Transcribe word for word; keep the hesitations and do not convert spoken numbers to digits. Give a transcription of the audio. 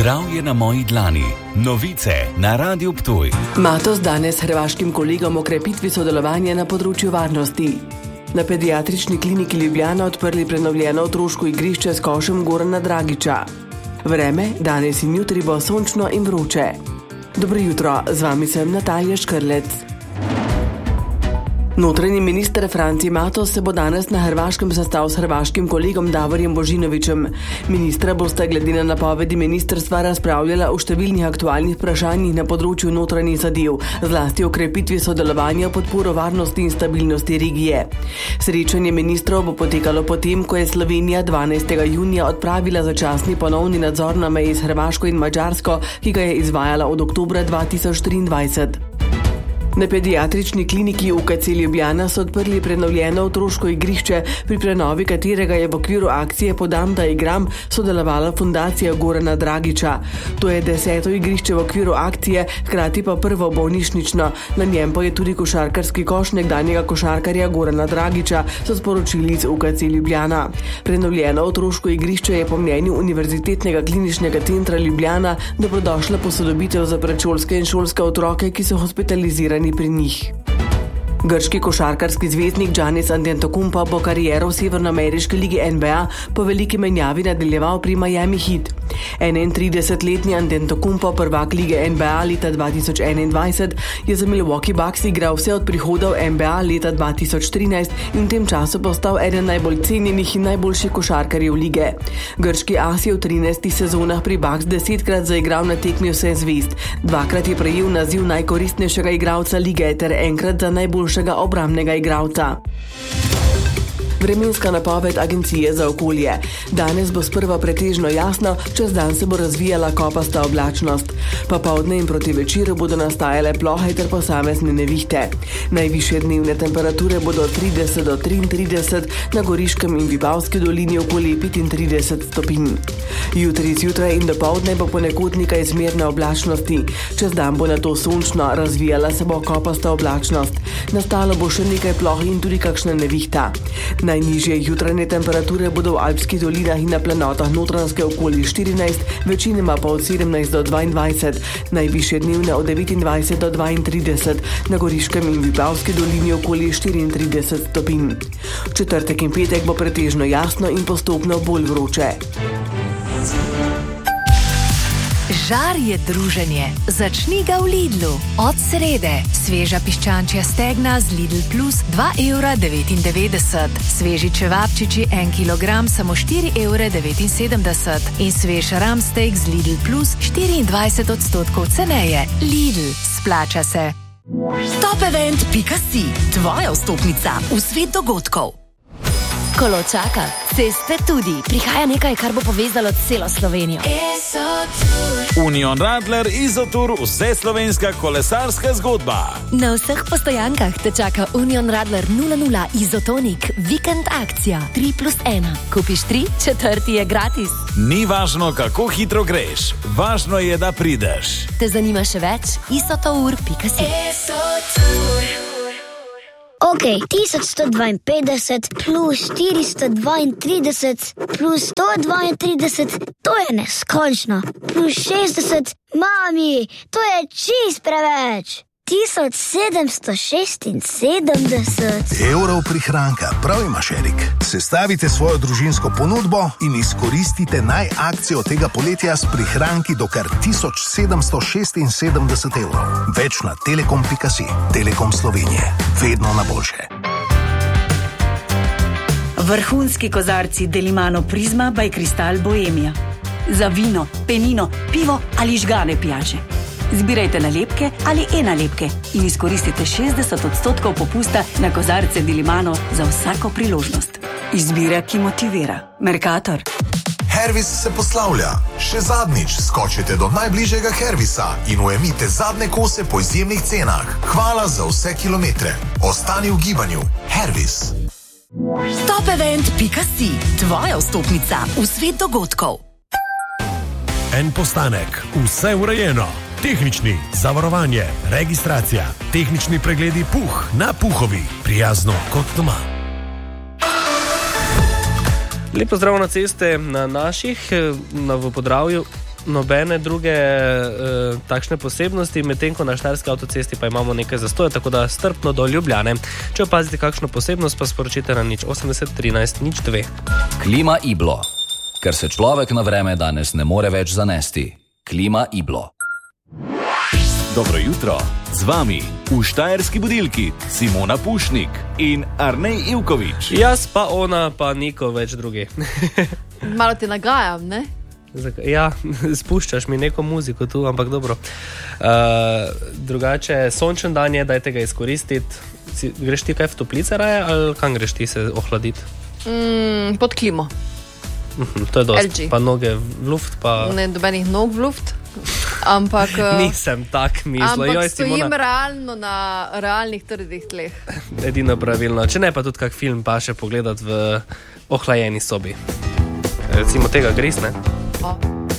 Zdravje na moji dlani. Novice na Radiu Ptuj. Matoz danes s hrvaškim kolegom o krepitvi sodelovanja na področju varnosti. Na pediatrični kliniki Ljubljana odprli prenovljeno otroško igrišče s košem Gorana Dragića. Vreme danes in jutri bo sončno in vroče. Dobro jutro, z vami sem Natalija Škrlec. Notranji minister Franci Matoz se bo danes na Hrvaškem sestal s hrvaškim kolegom Davorjem Božinovićem. Ministra bosta glede na napovedi ministrstva razpravljala o številnih aktualnih vprašanjih na področju notranjih zadev, zlasti o krepitvi sodelovanja v podporo varnosti in stabilnosti regije. Srečanje ministrov bo potekalo potem, ko je Slovenija dvanajstega junija odpravila začasni ponovni nadzor na meji s Hrvaško in Madžarsko, ki ga je izvajala od oktobra dva tisoč triindvajset. Na pediatrični kliniki U K C Ljubljana so odprli prenovljeno otroško igrišče, pri prenovi katerega je v okviru akcije Podam, da igram sodelovala fundacija Gorana Dragića. To je deseto igrišče v okviru akcije, hkrati pa prvo bolnišnično. Na njem pa je tudi košarkarski koš nekdanjega košarkarja Gorana Dragića, so sporočili iz U K C Ljubljana. Prenovljeno otroško igrišče je po mnenju Univerzitetnega kliničnega centra Ljubljana dobrodošla posodobitev za predšolske in šolske otroke, ki so hospitalizirani pri njih. Grški košarkarski zvezdnik Giannis Antetokounmpo bo kariero v severnoameriški ligi N B A po veliki menjavi nadaljeval pri Miami Heat. enaintridesetletni Antetokounmpo, prvak lige N B A leta dva tisoč enaindvajset, je za Milwaukee Bucks igral vse od prihodov N B A leta dva tisoč trinajst in v tem času postal eden najbolj cenjenih in najboljših košarkarjev lige. Grški as je v trinajstih sezonah pri Bucks desetkrat zaigral na tekmi vse zvezd, dvakrat je prejel naziv najkoristnejšega igralca lige ter enkrat za najboljšega obrambnega igralca. Vremenska napoved Agencije za okolje. Danes bo sprva pretežno jasno, čez dan se bo razvijala kopasta oblačnost. Popoldne in proti večeru bodo nastajale plohe ter posamezne nevihte. Najvišje dnevne temperature bodo od trideset do triintrideset, na Goriškem in Vipavski dolini okoli petintrideset stopinj. Jutri zjutraj in dopoldne bo ponekod nekaj zmerne oblačnosti. Čez dan bo nato sončno, razvijala se bo kopasta oblačnost. Nastalo bo še nekaj ploh in tudi kakšna nevihta. Najnižje jutranje temperature bodo v alpskih dolinah in na planotah Notranjske okoli štirinajst, večinoma pa od sedemnajst do dvaindvajset, najvišje dnevne od devetindvajset do dvaintrideset, na Goriškem in Vipavski dolini okoli štiriintrideset stopinj. V četrtek in petek bo pretežno jasno in postopno bolj vroče. Žar je druženje. Začni ga v Lidlu. Od srede. Sveža piščančja stegna z Lidl Plus dva evra devetindevetdeset. Sveži čevapčiči en kilogram samo štiri evre devetinsedemdeset. In svež ramsteak z Lidl Plus štiriindvajset odstotkov ceneje. Lidl. Splača se. Topevent pika si. Tvoja vstopnica v svet dogodkov. Kolo čaka, ceste tudi. Prihaja nekaj, kar bo povezalo celo Slovenijo. Union Radler Izotur, vse slovenska kolesarska zgodba. Na vseh postojankah te čaka Union Radler nula nula Izotonik, vikend akcija tri plus ena. Kupiš tri, četrti je gratis. Ni važno, kako hitro greš, važno je, da prideš. Te zanima še več? isotour pika si. Ok, tisoč sto dvainpetdeset plus štiristo dvaintrideset plus sto dvaintrideset, to je neskončno. Plus šestdeset, mami, to je čist preveč. tisoč sedemsto šestinsedemdeset evrov prihranka, prav imaš, Erik. Sestavite svojo družinsko ponudbo in izkoristite naj akcijo tega poletja s prihranki do kar tisoč sedemsto šestinsedemdeset evrov. Več na telekom pika si. Telekom Slovenije. Vedno na boljše. Vrhunski kozarci Delimano Prizma by Kristal Bohemia. Za vino, penino, pivo ali žgane pijače. Zbirajte nalepke ali e-nalepke in izkoristite šestdeset odstotkov popusta na kozarce Delimano za vsako priložnost. Izbira, ki motivira. Mercator. Hervis se poslavlja. Še zadnjič skočite do najbližjega Hervisa in ujemite zadnje kose po izjemnih cenah. Hvala za vse kilometre. Ostani v gibanju. Hervis. Topevent pika si. Tvoja vstopnica v svet dogodkov. En postanek. Vse urejeno. Tehnični, zavarovanje, registracija, tehnični pregledi Puh na Puhovi, prijazno kot doma. Lepo zdrav na ceste na naših, na v Podravju. nobene druge uh, takšne posebnosti, medtem ko na štajerski avtocesti pa imamo nekaj zastoja, tako da strpno do Ljubljane. Če opazite kakšno posebnost, pa sporočite na nič osemdeset trinajst nič dve. Klima Iblo. Ker se človek na vreme danes ne more več zanesti. Klima Iblo. Dobro jutro, z vami v Štajerski budilki Simona Pušnik in Arnej Ivković. Jaz pa ona, pa niko več drugi. Malo te nagajam, ne? Ja, spuščaš mi neko muziko tu, ampak dobro. Uh, drugače, sončen dan je, dajte ga izkoristiti. Greš ti kaj v toplice raje, ali kam greš ti se ohladiti? Mm, pod klimo. Uh-huh, to je dosti. Pa noge v luft, pa... Ne, dobenih nog v luft. Ampak... Nisem tak mislil. Ampak Joj, stojim Simona... realno na realnih trdih tleh. Edino pravilno. Če ne, pa tudi kak film pa še pogledati v ohlajeni sobi. Recimo tega gris, ne? O.